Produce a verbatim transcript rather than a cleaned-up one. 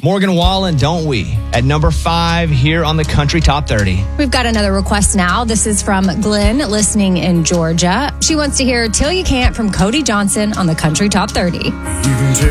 Morgan Wallen, Don't We? At number five here on the Country Top thirty. We've got another request now. This is from Glenn, listening in Georgia. She wants to hear Till You Can't from Cody Johnson on the Country Top thirty. You can